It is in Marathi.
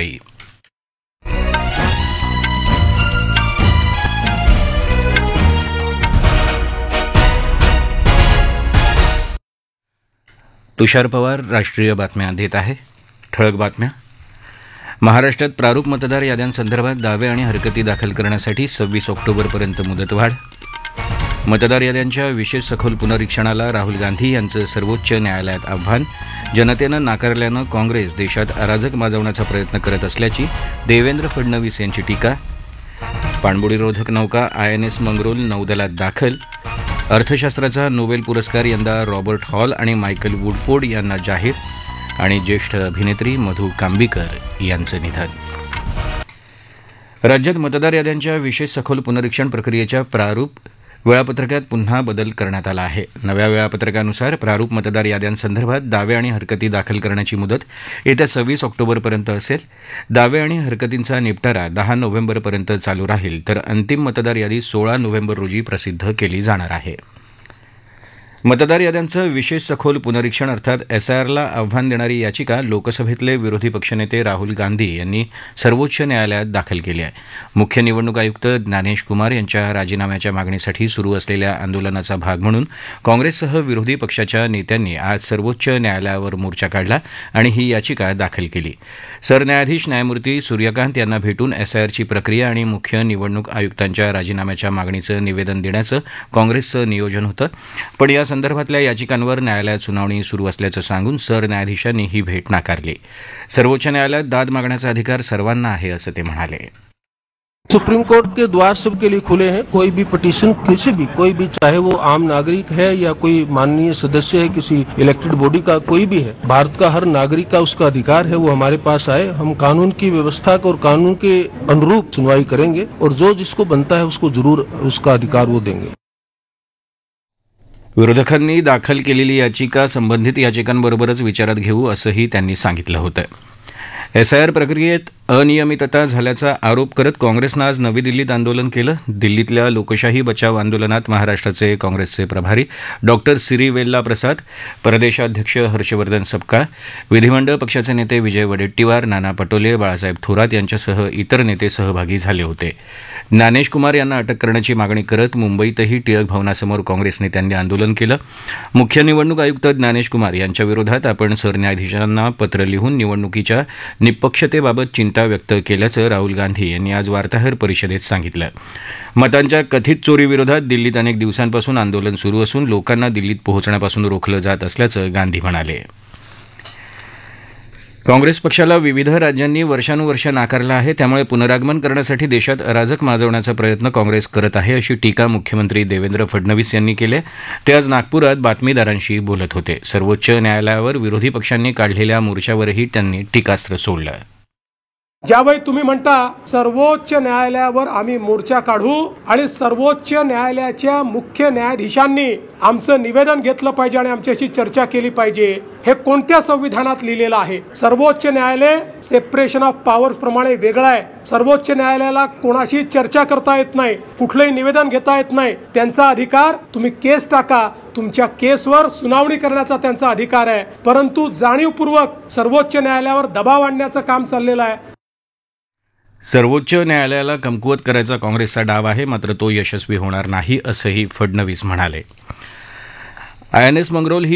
मुंबई. तुषार पवार राष्ट्रीय बातम्या देत आहे. ठळक बातम्या. महाराष्ट्रात प्रारूप मतदार याद्यांसंदर्भात दावे आणि हरकती दाखल करण्यासाठी 26 ऑक्टोबरपर्यंत मुदतवाढ. मतदार याद्यांच्या विशेष सखोल पुनरीक्षणाला राहुल गांधी यांचं सर्वोच्च न्यायालयात आव्हान. जनतेनं नाकारल्यानं काँग्रेस देशात अराजक माजवण्याचा प्रयत्न करत असल्याची देवेंद्र फडणवीस यांची टीका. पाणबुडीरोधक नौका INS मंगरुळ नौदलात दाखल. अर्थशास्त्राचा नोबेल पुरस्कार यंदा रॉबर्ट हॉल आणि मायकल वुडफोर्ड यांना जाहीर. आणि ज्येष्ठ अभिनेत्री मधू कांबीकर यांचं निधन. राज्यात मतदार याद्यांच्या विशेष सखोल पुनरीक्षण प्रक्रियेच्या प्रारूप वेळापत्रकात पुन्हा बदल करण्यात आला आहे. नव्या वेळापत्रकानुसार प्रारूप मतदार याद्यांसंदर्भात दावे आणि हरकती दाखल करण्याची मुदत येत्या 26 ऑक्टोबरपर्यंत असेल. दावे आणि हरकतींचा निपटारा 10 नोव्हेंबरपर्यंत चालू राहील, तर अंतिम मतदार यादी 16 नोव्हेंबर रोजी प्रसिद्ध केली जाणार आहे. मतदार याद्यांचं विशेष सखोल पुनरीक्षण अर्थात SIRला आव्हान देणारी याचिका लोकसभेतले विरोधी पक्षनेते राहुल गांधी यांनी सर्वोच्च न्यायालयात दाखल केली आहे. मुख्य निवडणूक आयुक्त ज्ञानेश कुमार यांच्या राजीनाम्याच्या मागणीसाठी सुरू असलेल्या आंदोलनाचा भाग म्हणून काँग्रेससह विरोधी पक्षाच्या नेत्यांनी आज सर्वोच्च न्यायालयावर मोर्चा काढला आणि ही याचिका दाखल केली. सरन्यायाधीश न्यायमूर्ती सूर्यकांत यांना भेटून SIRची प्रक्रिया आणि मुख्य निवडणूक आयुक्तांच्या राजीनाम्याच्या मागणीचं निवेदन देण्याचं काँग्रेसचं नियोजन होतं, पण या संदर्भातल्या याचिकांवर न्यायालयात सुनावणी सुरू असल्याचं सांगून सरन्यायाधीशांनी ही भेट नाकारली. सर्वोच्च न्यायालयात दाद मागण्याचा अधिकार सर्वांना आहे असं ते म्हणाले. सुप्रीम कोर्ट के द्वार सबके लिए खुले हैं. कोई भी पिटीशन किसी भी कोई भी, चाहे वो आम नागरिक है या कोई माननीय सदस्य है किसी इलेक्टेड बॉडी का, कोई भी है, भारत का हर नागरिक का उसका अधिकार है वो हमारे पास आए. हम कानून की व्यवस्था को और कानून के अनुरूप सुनवाई करेंगे और जो जिसको बनता है उसको जरूर उसका अधिकार वो देंगे. विरोधकांनी दाखल केलेली याचिका संबंधित याचिकांबरोबरच विचारात घेऊ असंही त्यांनी सांगितलं होतं. SIR प्रक्रियेत अनियमितता झाल्याचा आरोप करत काँग्रेसनं आज नवी दिल्लीत आंदोलन केलं. दिल्लीतल्या लोकशाही बचाव आंदोलनात महाराष्ट्राचे काँग्रेसचे प्रभारी डॉक्टर सिरिवेल्ला प्रसाद, प्रदेशाध्यक्ष हर्षवर्धन सपकाळ, विधिमंडळ पक्षाचे नेते विजय वडेट्टीवार, नाना पटोले, बाळासाहेब थोरात यांच्यासह इतर नेते सहभागी झाले होते. ज्ञानेश कुमार यांना अटक करण्याची मागणी करत मुंबईतही टिळक भवनासमोर काँग्रेस नेत्यांनी आंदोलन केलं. मुख्य निवडणूक आयुक्त ज्ञानेश कुमार यांच्या विरोधात आपण सरन्यायाधीशांना पत्र लिहून निवडणुकीच्या निपक्षतेबाबत चिंता व्यक्त केल्याचं राहुल गांधी यांनी आज वार्ताहर परिषदेत सांगितलं. मतांच्या कथित चोरीविरोधात दिल्लीत अनेक दिवसांपासून आंदोलन सुरू असून लोकांना दिल्लीत पोहोचण्यापासून रोखलं जात असल्याचं गांधी म्हणाले. काँग्रेस पक्षाला विविध राज्यांनी वर्षानुवर्ष नाकारलं आहे, त्यामुळे पुनरागमन करण्यासाठी देशात अराजक माजवण्याचा प्रयत्न काँग्रेस करत आहे, अशी टीका मुख्यमंत्री देवेंद्र फडणवीस यांनी केली. ते आज नागपुरात बातमीदारांशी बोलत होते. सर्वोच्च न्यायालयावर विरोधी पक्षांनी काढलेल्या मोर्चावरही त्यांनी टीकास्त्र सोडलं. ज्यावेळी तुम्ही म्हणता सर्वोच्च न्यायालयावर आम्ही मोर्चा काढू आणि सर्वोच्च न्यायालयाच्या मुख्य न्यायाधीशांनी आमचं निवेदन घेतलं पाहिजे आणि आमच्याशी चर्चा केली पाहिजे, हे कोणत्या संविधानात लिहिलेलं आहे? सर्वोच्च न्यायालय सेपरेशन ऑफ पॉवर्स प्रमाणे वेगळं आहे. सर्वोच्च न्यायालयाला कोणाशी चर्चा करता येत नाही, कुठलंही निवेदन घेता येत नाही. त्यांचा अधिकार, तुम्ही केस टाका, तुमच्या केसवर सुनावणी करण्याचा त्यांचा अधिकार आहे. परंतु जाणीवपूर्वक सर्वोच्च न्यायालयावर दबाव आणण्याचं काम चाललेलं आहे. सर्वोच्च न्यायालयाला कमकुवत करायचा काँग्रेसचा डाव आहे, मात्र तो यशस्वी होणार नाही असंही फडणवीस म्हणाले. INS मंगरुळ ही